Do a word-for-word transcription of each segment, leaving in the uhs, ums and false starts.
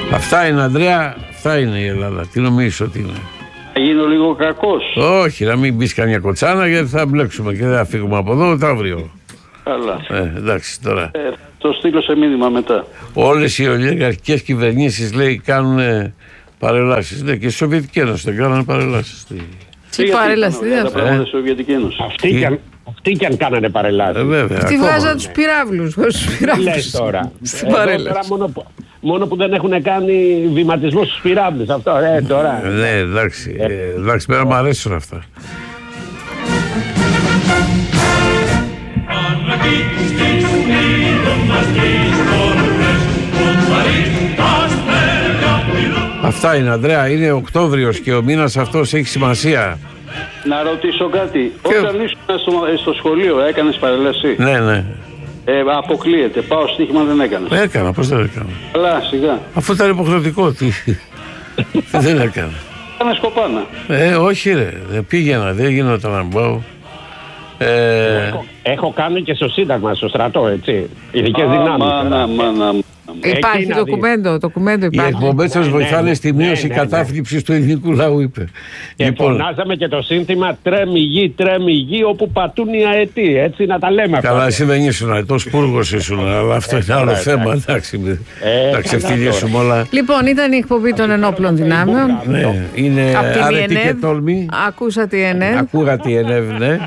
Αυτά είναι, Ανδρέα, αυτά είναι η Ελλάδα. Τι νομίζεις ότι είναι? Θα γίνω λίγο κακός. Όχι, να μην μπεις καμιά κοτσάνα γιατί θα μπλέξουμε και δεν θα φύγουμε από εδώ το αύριο. Καλά. Ε, εντάξει τώρα. Ε, το στείλω σε μήνυμα μετά. Όλες οι ολιγαρχικές κυβερνήσεις, λέει, κάνουν παρελάσεις. Ναι, και η Σοβιετική Ένωση δεν κάνανε παρελάσεις. Τι παρέλαση, τι αυτό. Ε? Σοβιετική Ένωση. Αυτοί κι αν, αυτοί κι αν κάνανε παρελάσεις. Ε, βέβαια. Τι βγάζαν τους πυράβλους. Λες τώρα. Τώρα μόνο, μόνο που δεν έχουν κάνει βηματισμό στους πυράβλους. Αυτό, ε, τώρα. Ναι, εντάξει. Ε, εντάξει, πέρα μου αρέσουν αυτά. Αυτά είναι, Ανδρέα, είναι Οκτώβριος και ο μήνας αυτός έχει σημασία. Να ρωτήσω κάτι. Και... Όταν ήσουν στο, στο σχολείο έκανες παρέλαση? Ναι, ναι. Ε, αποκλείεται. Πάω στοίχημα, δεν έκανες? Έκανα, πώς δεν έκανα? Καλά, σιγά. Αφού ήταν υποχρεωτικό, τι. Δεν έκανα. Έκανες κοπάνα? Ε, όχι ρε, δεν πήγαινα, δεν γινόταν να πάω. Ε... Έχω, έχω κάνει και στο Σύνταγμα, στο στρατό, έτσι. Ειδικές δυνάμεις. Μάνα, μάνα. Υπάρχει ντοκουμέντο, ντοκουμέντο υπάρχει. Οι εκπομπές σας βοηθάνε στη μείωση ναι, ναι, κατάθλιψης του ελληνικού λαού, είπε. Και λοιπόν, φωνάζαμε και το σύνθημα «Τρέμει γη, τρέμει γη, όπου πατούν οι αετοί». Έτσι να τα λέμε αυτά. Καλά, εσύ δεν ήσουν αετός, πούργος ήσουν, αλλά αυτό είναι άλλο θέμα. Εντάξει, να ξεφτυλίσουμε όλα. Λοιπόν, ήταν η εκπομπή των ενόπλων δυνάμεων. Ναι, είναι αρετή και τόλμη. Ακούσατε η ΕΝΕΒ. Ακούγατε η ΕΝΕΒ, ναι.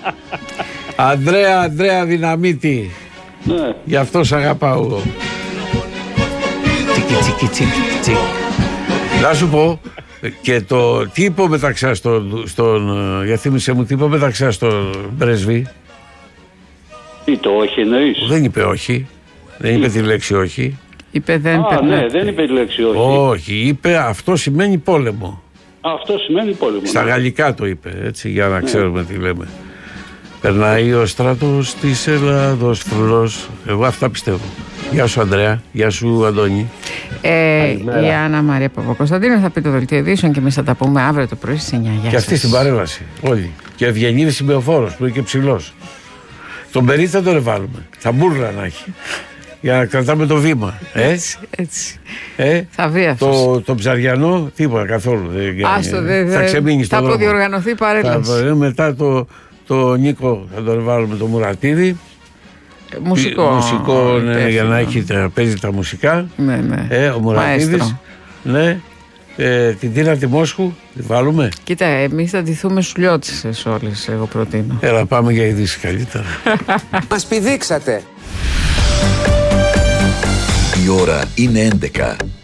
Ανδρέα, Ανδρέα Δυναμίτη. Ναι. Γι' αυτό σ' αγαπάω εγώ. Τσίκι, τσίκι, τσίκι, τσίκι. Να σου πω, και το τι είπε μεταξύ στον, στον, για θύμισε μου, τι είπε μεταξύ στον πρέσβη? Τι το όχι εννοείς? Δεν είπε όχι, δεν είπε τη λέξη όχι. Είπε δεν Α, ναι, δεν είπε τη λέξη όχι. Όχι, είπε αυτό σημαίνει πόλεμο. Αυτό σημαίνει πόλεμο. Στα γαλλικά το είπε, έτσι, για να ξέρουμε τι λέμε. Περνάει ο στρατός της Ελλάδος φρουρός. Εγώ αυτά πιστεύω. Γεια σου Ανδρέα, γεια σου Αντώνη. Ε, η Άννα Μαρία Παπακοσταντίνου θα πει το δελτίο ειδήσεων και εμείς θα τα πούμε αύριο το πρωί στις εννιά. Γεια και αυτή στην παρέλαση. Όλοι. Και Ευγενίδη Συμπεοφόρος που είναι και ψηλός. Τον Περί θα τον βάλουμε. Θα μπουρλα να έχει. Για να κρατάμε το βήμα. Ε? Έτσι, έτσι. Ε? Θα βγει αυτός. Το, το Ψαριανό, τίποτα καθόλου. Άστο, δε, δε, θα ξεμείνει στο δρόμο. Θα αποδιοργανωθεί η παρέλαση. Θα, μετά το, το Νίκο θα τον βάλουμε το Μουρατίδη. Μουσικό. Μουσικό, ναι, για να έχει, παίζει τα μουσικά. Ναι, ναι. Ε, ο Μουρατίδης. Ναι. Ε, την Τίνα τη Μόσχου, τη βάλουμε. Κοίτα, εμείς θα ντυθούμε σουλιώτσες όλες, εγώ προτείνω. Έλα, πάμε για ειδήσεις καλύτερα. Μας πηδήξατε. Η ώρα είναι έντεκα.